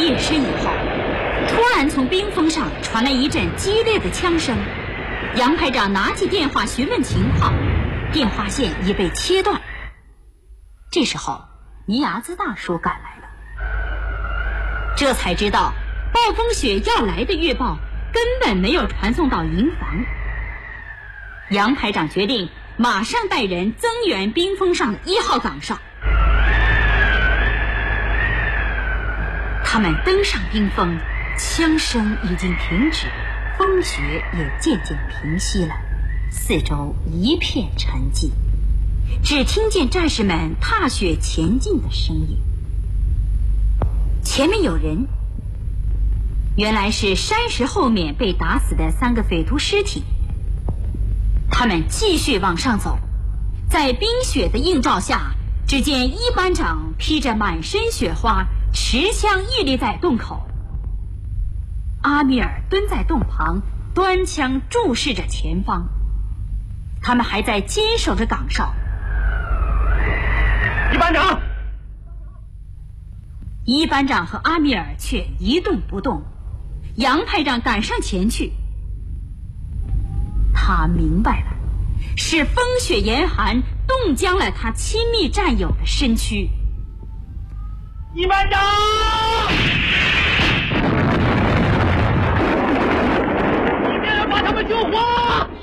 灭失以后，突然从冰峰上传来一阵激烈的枪声。杨排长拿起电话询问情况，电话线已被切断。这时候，尼亚兹大叔赶来了，这才知道暴风雪要来的预报根本没有传送到营房。杨排长决定马上带人增援冰峰上的1号岗哨。他们登上冰峰，枪声已经停止，风雪也渐渐平息了，四周一片沉寂，只听见战士们踏雪前进的声音。前面有人，原来是山石后面被打死的3个匪徒尸体。他们继续往上走，在冰雪的映照下，只见一班长披着满身雪花，持枪屹立在洞口。阿米尔蹲在洞旁，端枪注视着前方。他们还在坚守着岗哨。 一班长！ 一班长和阿米尔却一动不动。杨排长赶上前去，他明白了，是风雪严寒冻僵了他亲密战友的身躯。 一班长！一定要把他们救活！